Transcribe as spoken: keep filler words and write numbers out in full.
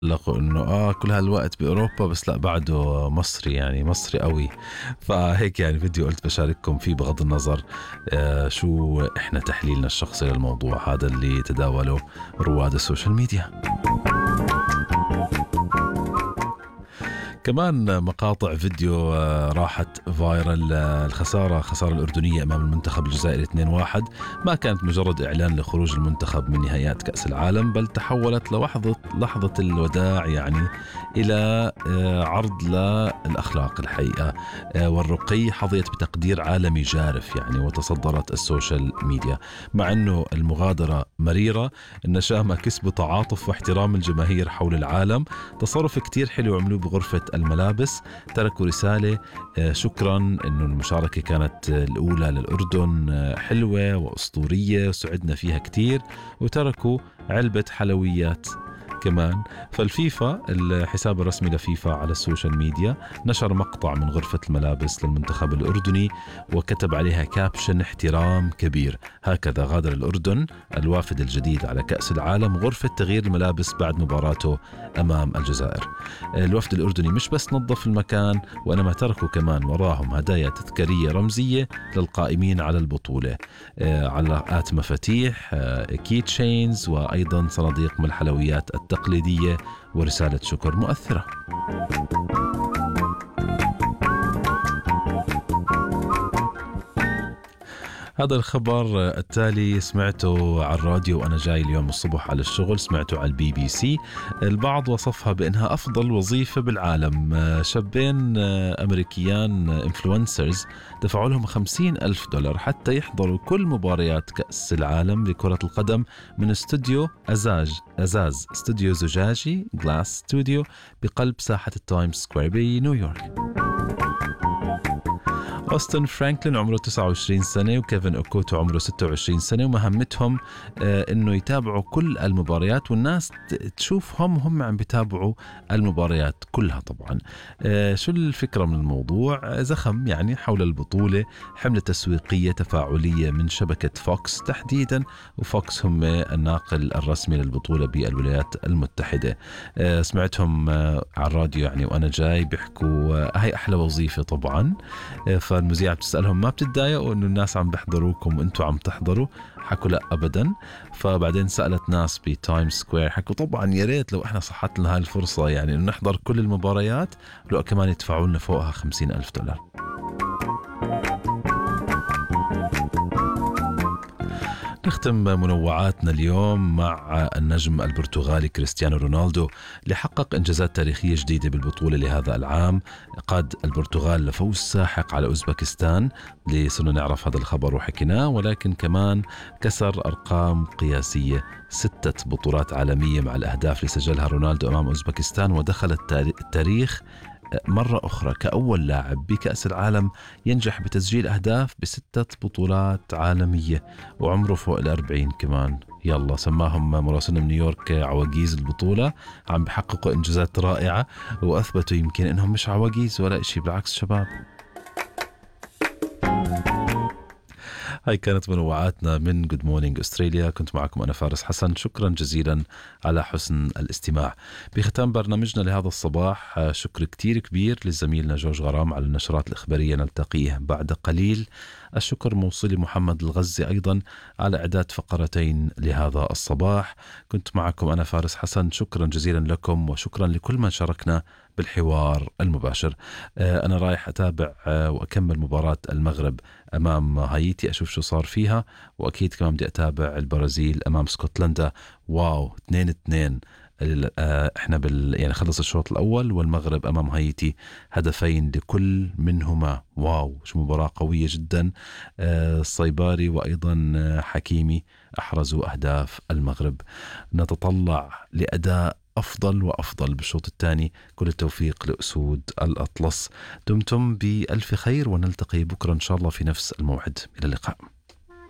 لقوا انه اه كل هالوقت باوروبا بس لا بعده مصري، يعني مصري قوي. فهيك يعني فيديو قلت بشارككم فيه بغض النظر آه شو احنا تحليلنا الشخصي للموضوع هذا اللي تداوله رواد السوشيال ميديا. كمان مقاطع فيديو راحت فايرل. الخسارة خسارة الأردنية أمام المنتخب الجزائري اثنين واحد ما كانت مجرد إعلان لخروج المنتخب من نهائيات كأس العالم، بل تحولت لوحظة لحظة الوداع يعني إلى عرض للأخلاق الحقيقة والرقي. حظيت بتقدير عالمي جارف يعني، وتصدرت السوشيال ميديا. مع أنه المغادرة مريرة، النشامة كسبوا تعاطف واحترام الجماهير حول العالم. تصرف كتير حلو عملوه بغرفة الملابس، تركوا رسالة شكرا انه المشاركة كانت الاولى للاردن حلوة واسطورية وسعدنا فيها كتير، وتركوا علبة حلويات كمان. فالفيفا الحساب الرسمي لفيفا على السوشيال ميديا نشر مقطع من غرفة الملابس للمنتخب الأردني وكتب عليها كابشن احترام كبير. هكذا غادر الأردن الوافد الجديد على كأس العالم غرفة تغيير الملابس بعد مباراته أمام الجزائر. الوفد الأردني مش بس نظف المكان، وإنما تركوا كمان وراهم هدايا تذكارية رمزية للقائمين على البطولة، علاقات مفاتيح، كي تشينز، وأيضا صناديق من الحلويات التقليدية، ورسالة شكر مؤثرة. هذا الخبر التالي سمعته على الراديو وأنا جاي اليوم الصبح على الشغل، سمعته على البي بي سي. البعض وصفها بأنها أفضل وظيفة بالعالم. شابين أمريكيان إنفلونسرز دفعوا لهم خمسين ألف دولار حتى يحضروا كل مباريات كأس العالم لكرة القدم من استوديو أزاج أزاز استوديو زجاجي جلاس ستوديو بقلب ساحة التايمز سكوير بنيويورك. أوستن فرانكلين عمره تسعة وعشرين سنة وكيفن أوكوتو عمره ستة وعشرين سنة، ومهمتهم آه إنه يتابعوا كل المباريات والناس تشوفهم وهم عم بيتابعوا المباريات كلها. طبعا آه شو الفكرة من الموضوع؟ زخم يعني حول البطولة، حملة تسويقية تفاعلية من شبكة فوكس تحديدا، وفوكس هم الناقل الرسمي للبطولة بالولايات المتحدة. آه سمعتهم آه على الراديو يعني وأنا جاي بيحكوا آه هاي أحلى وظيفة طبعا. آه فالمذيعة بتسألهم ما بتتضايقوا إنه الناس عم بيحضروكم وإنتوا عم تحضروا؟ حكوا لا أبدا. فبعدين سألت ناس بتايمز سكوير حكوا طبعا يا ريت لو إحنا صحت لنا هاي الفرصة يعني إنه نحضر كل المباريات، لو كمان يدفعوا لنا فوقها خمسين ألف دولار. نختم منوعاتنا اليوم مع النجم البرتغالي كريستيانو رونالدو اللي حقق إنجازات تاريخية جديدة بالبطولة لهذا العام. قاد البرتغال لفوز ساحق على أوزبكستان اللي صرنا نعرف هذا الخبر وحكيناه، ولكن كمان كسر أرقام قياسية، ستة بطولات عالمية مع الأهداف اللي سجلها رونالدو أمام أوزبكستان، ودخل التاريخ مرة أخرى كأول لاعب بكأس العالم ينجح بتسجيل أهداف بستة بطولات عالمية، وعمره فوق الأربعين كمان. يلا سماهم مراسلنا من نيويورك عواجيز البطولة، عم بحققوا إنجازات رائعة وأثبتوا يمكن إنهم مش عواجيز ولا إشي، بالعكس شباب. هاي كانت منوعاتنا من Good Morning Australia. كنت معكم أنا فارس حسن، شكرا جزيلا على حسن الاستماع. بختام برنامجنا لهذا الصباح شكر كتير كبير لزميلنا جورج غرام على النشرات الإخبارية، نلتقيه بعد قليل. الشكر موصول محمد الغزي أيضا على إعداد فقرتين لهذا الصباح. كنت معكم أنا فارس حسن، شكرا جزيلا لكم وشكرا لكل من شاركنا بالحوار المباشر. أنا رايح أتابع وأكمل مباراة المغرب أمام هايتي، أشوف شو صار فيها، وأكيد كمان بدي أتابع البرازيل أمام اسكتلندا. واو اثنين اثنين، احنا بال يعني خلص الشوط الأول والمغرب أمام هايتي هدفين لكل منهما. واو شو مباراة قوية جدا. الصيباري وأيضا حكيمي أحرزوا أهداف المغرب. نتطلع لأداء أفضل وأفضل بالشوط الثاني. كل التوفيق لأسود الأطلس. دمتم بألف خير ونلتقي بكرة إن شاء الله في نفس الموعد. إلى اللقاء.